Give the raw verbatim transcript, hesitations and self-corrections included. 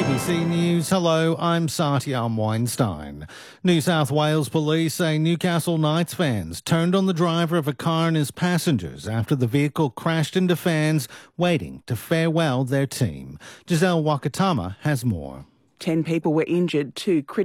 A B C News, hello, I'm Satyam Weinstein. New South Wales police say Newcastle Knights fans turned on the driver of a car and his passengers after the vehicle crashed into fans waiting to farewell their team. Giselle Wakatama has more. Ten people were injured, two critically.